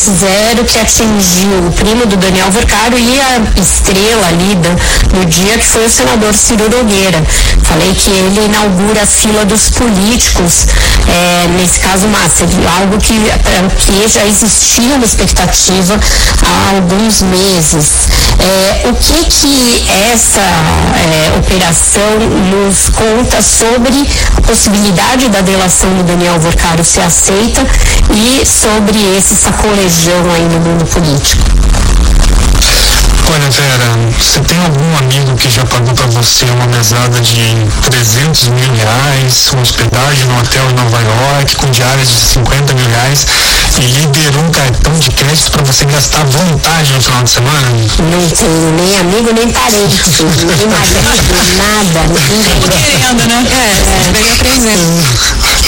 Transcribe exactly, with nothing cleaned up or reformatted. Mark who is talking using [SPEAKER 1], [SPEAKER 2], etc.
[SPEAKER 1] zero que atingiu o primo do Daniel Vercário e a estrela ali do, do dia, que foi o senador Ciro Nogueira. Falei que ele inaugura a fila dos políticos, é, nesse caso Márcia, algo que, que já existia uma expectativa há alguns meses. É, o que que essa é, operação nos conta sobre a possibilidade da delação do Daniel Vercário ser aceita e sobre esse sacolejão aí no mundo político?
[SPEAKER 2] Olha, Vera, você tem algum amigo que já pagou para você uma mesada de trezentos mil reais, uma hospedagem no hotel em Nova York, com diárias de cinquenta mil reais, e liberou um cartão de crédito para você gastar à vontade no final de semana?
[SPEAKER 1] Não tenho nem amigo, nem parente, nem marido, nada.
[SPEAKER 3] Querendo, né? É, é. Bem aprendendo.